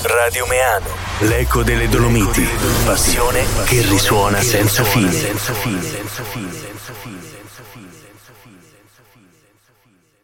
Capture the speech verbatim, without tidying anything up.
Radio Meano, l'eco delle Dolomiti, passione che risuona senza fine.